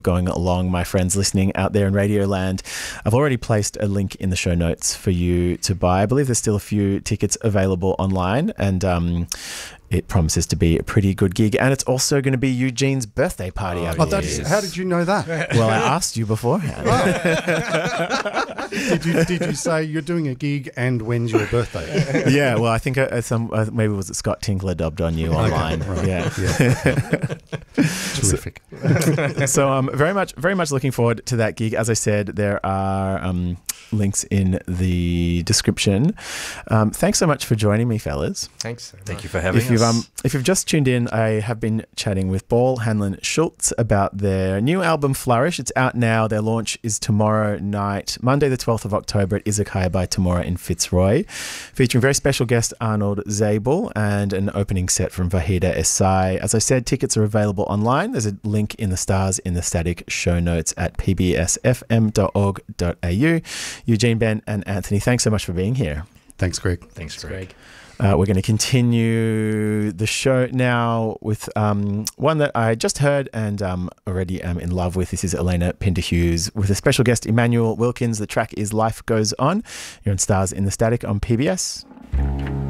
going along, my friends listening out there in Radioland. I've already placed a link in the show notes for you to buy. I believe there's still a few tickets available online, and it promises to be a pretty good gig. And it's also going to be Eugene's birthday party. How did you know that? Well, I asked you beforehand. Did you say you're doing a gig and when's your birthday? Yeah, well, I think maybe was it Scott Tinkler dubbed on you online. Okay, right. Yeah. Terrific. So I'm very much looking forward to that gig. As I said, there are links in the description. Thanks so much for joining me, fellas. Thanks. Thank you for having us. If you've just tuned in, I have been chatting with Ball, Hanlon, Schultz about their new album Flourish. It's out now. Their launch is tomorrow night, Monday the 12th of October at Izakaya by Tamora in Fitzroy, featuring very special guest Arnold Zabel and an opening set from Vahida Esai. As I said, tickets are available online. There's a link in the Stars in the Static show notes at pbsfm.org.au. Eugene, Ben and Anthony, thanks so much for being here. Thanks, Greg. Thanks, Greg. We're going to continue the show now with one that I just heard and already am in love with. This is Elena Pinter-Hughes with a special guest, Emmanuel Wilkins. The track is Life Goes On. You're on Stars in the Static on PBS.